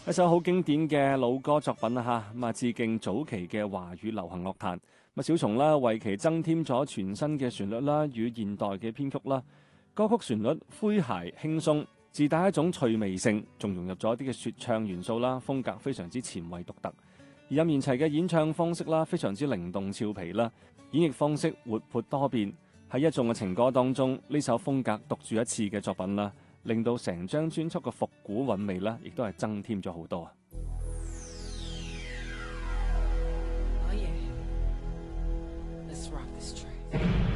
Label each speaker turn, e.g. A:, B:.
A: 一首好經典嘅老歌作品啊，咁致敬早期嘅華語流行樂壇。小松啦為其增添咗全新嘅旋律啦，與現代嘅編曲啦。歌曲旋律詼諧輕鬆，自帶一種趣味性，仲融入咗一啲嘅說唱元素啦，風格非常之前衛獨特。而任賢齊嘅演唱方式啦，非常之靈動俏皮啦，演繹方式活潑多變。喺一眾嘅情歌當中，呢首風格獨樹一幟嘅作品啦，令到成張專輯嘅復古韻味啦，亦都係增添咗好多啊！